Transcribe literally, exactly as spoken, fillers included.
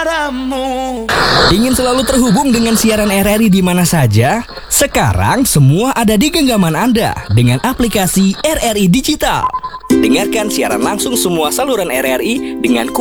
Ingin selalu terhubung dengan siaran R R I di mana saja? Sekarang semua ada di genggaman Anda dengan aplikasi R R I Digital. Dengarkan siaran langsung semua saluran R R I dengan